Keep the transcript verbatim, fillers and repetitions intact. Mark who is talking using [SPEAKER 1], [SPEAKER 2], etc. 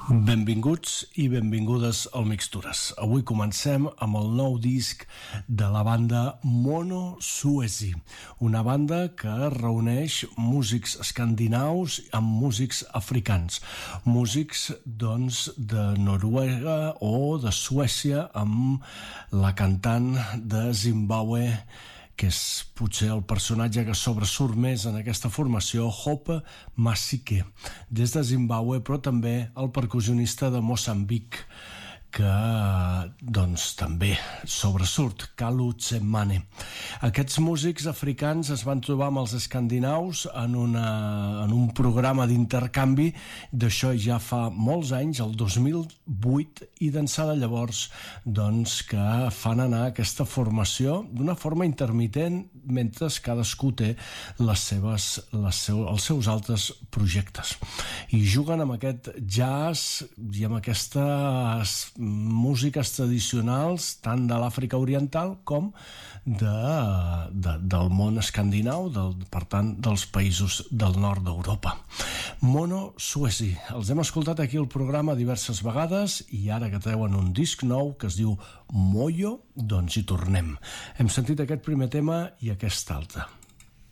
[SPEAKER 1] Benvinguts i benvingudes al Mixtures. Avui comencem amb el nou disc de la banda Mono Suesi, una banda que reuneix músics escandinaus amb músics africans, músics doncs de Noruega o de Suècia, amb la cantant de Zimbabwe, que és potser el personatge que sobresurt més en aquesta formació, Hope Masike, des de Zimbabwe, però també el percussionista de Moçambic, que doncs també sobresurt, Kalu Tsemane. Aquests músics africans es van trobar amb els escandinaus en, una, en un programa d'intercanvi, d'això ja fa molts anys, el dos mil vuit, i d'ençà de llavors doncs, que fan anar aquesta formació d'una forma intermitent, mentre cadascú té les seves, les seu, els seus altres projectes. I juguen amb aquest jazz i amb aquestes músiques tradicionals tant de l'Àfrica Oriental com de, de, del món escandinau, del, per tant dels països del nord d'Europa. Mono Suesi, els hem escoltat aquí al programa diverses vegades i ara que treuen un disc nou que es diu Moyo, doncs hi tornem. Hem sentit aquest primer tema i aquest altre.